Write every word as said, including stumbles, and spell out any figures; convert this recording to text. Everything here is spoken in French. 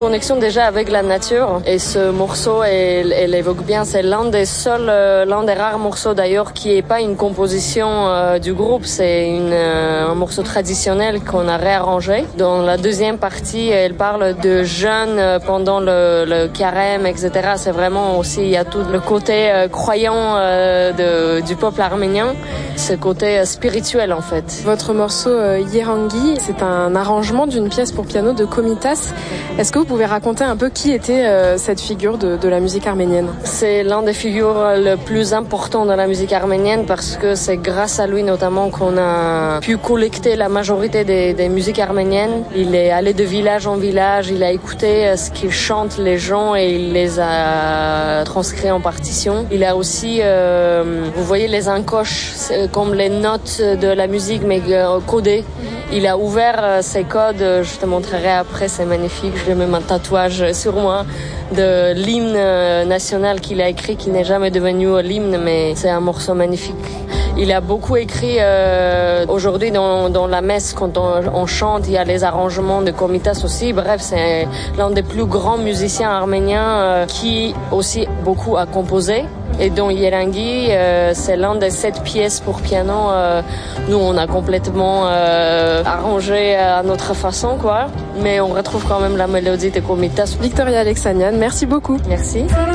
Connexion déjà avec la nature et ce morceau elle, elle évoque bien, c'est l'un des seuls euh, l'un des rares morceaux d'ailleurs qui est pas une composition euh, du groupe, c'est une euh, un morceau traditionnel qu'on a réarrangé. Dans la deuxième partie elle parle de jeûne euh, pendant le, le carême, etc. C'est vraiment aussi, il y a tout le côté euh, croyant euh, de, du peuple arménien, ce côté euh, spirituel en fait. Votre morceau euh, Yerangi, c'est un arrangement d'une pièce pour piano de Komitas. Est-ce que vous Vous pouvez raconter un peu qui était euh, cette figure de, de la musique arménienne? C'est l'un des figures le plus importants de la musique arménienne parce que c'est grâce à lui notamment qu'on a pu collecter la majorité des, des musiques arméniennes. Il est allé de village en village, il a écouté ce qu'ils chantent les gens et il les a transcrits en partition. Il a aussi, euh, vous voyez les encoches, comme les notes de la musique mais euh, codées. Il a ouvert euh, ces codes, je te montrerai après, c'est magnifique, je vais même un tatouage sur moi de l'hymne national qu'il a écrit, qui n'est jamais devenu l'hymne, mais c'est un morceau magnifique. Il a beaucoup écrit, euh, aujourd'hui dans, dans la messe, quand on, on chante, il y a les arrangements de Komitas aussi. Bref, c'est l'un des plus grands musiciens arméniens euh, qui aussi beaucoup a composé. Et dont Yerangi, euh, c'est l'un des sept pièces pour piano. Euh, nous, on a complètement euh, arrangé à notre façon, quoi. Mais on retrouve quand même la mélodie de Komitas. Victoria Alexanian, merci beaucoup. Merci.